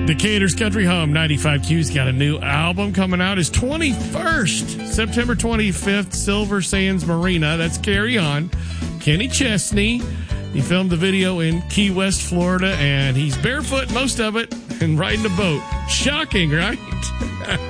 Decatur's Country Home 95Q's got a new album coming out. It's 21st, September 25th, Silver Sands Marina. That's Carry On. Kenny Chesney. He filmed the video in Key West, Florida, and he's barefoot most of it and riding a boat. Shocking, right?